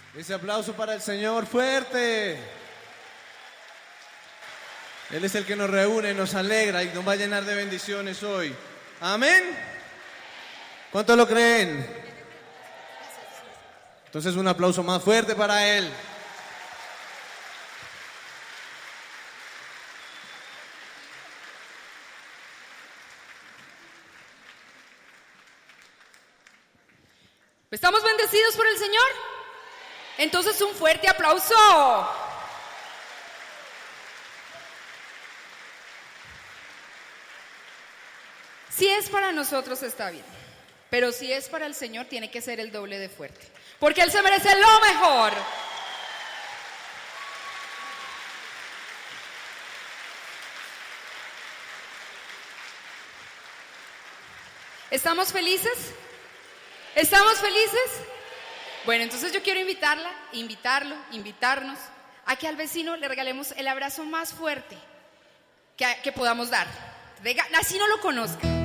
Ese aplauso para el Señor, fuerte. Él es el que nos reúne, nos alegra y nos va a llenar de bendiciones hoy. Amén. ¿Cuántos lo creen? Entonces un aplauso más fuerte para Él. ¿Estamos bendecidos por el Señor? Entonces un fuerte aplauso. Si es para nosotros está bien, pero si es para el Señor tiene que ser el doble de fuerte, porque Él se merece lo mejor. ¿Estamos felices? ¿Estamos felices? Bueno, entonces yo quiero invitarnos a que al vecino le regalemos el abrazo más fuerte que podamos dar. Así no lo conozca.